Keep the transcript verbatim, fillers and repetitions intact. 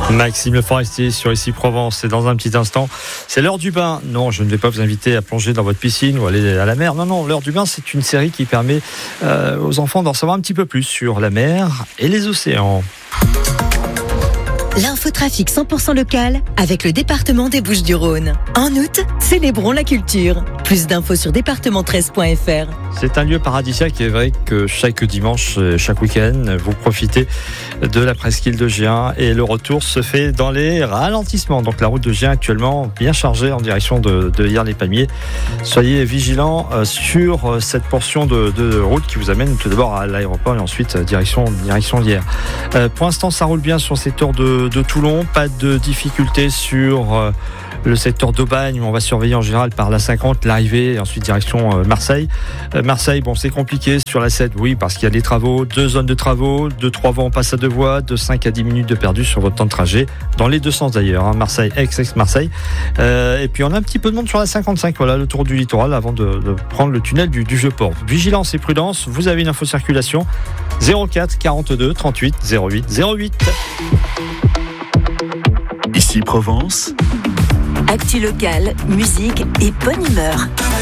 Maxime Le Forestier sur Ici Provence. Et dans un petit instant, c'est l'heure du bain. Non, je ne vais pas vous inviter à plonger dans votre piscine ou aller à la mer. Non, non, l'heure du bain, c'est une série qui permet euh, aux enfants d'en savoir un petit peu plus sur la mer et les océans. L'infotrafic cent pour cent local avec le département des Bouches-du-Rhône. En août, célébrons la culture. Plus d'infos sur département treize point f r. C'est un lieu paradisiaque et vrai que chaque dimanche, chaque week-end, vous profitez de la presqu'île de Gien et le retour se fait dans les ralentissements. Donc la route de Gien actuellement bien chargée en direction de, de Hyères-les-Palmiers. Soyez vigilants sur cette portion de, de route qui vous amène tout d'abord à l'aéroport et ensuite direction, direction Hyères. Euh, pour l'instant, ça roule bien sur le secteur de, de Toulon. Pas de difficultés sur euh, le secteur d'Aubagne où on va surveiller en général par la cinquante l'arrivée et ensuite direction euh, Marseille. Euh, Marseille, bon, c'est compliqué sur la sept, oui, parce qu'il y a des travaux, deux zones de travaux, de trois voies on passe à deux voies, de cinq à dix minutes de perdu sur votre temps de trajet, dans les deux sens d'ailleurs, hein, Marseille, Aix, Aix, Marseille. Euh, et puis on a un petit peu de monde sur la cinquante-cinq, voilà, le tour du littoral avant de, de prendre le tunnel du, du Vieux-Port. Vigilance et prudence, vous avez une info circulation, zéro quatre quarante-deux trente-huit zéro huit zéro huit. Ici Provence. Actu locale, musique et bonne humeur.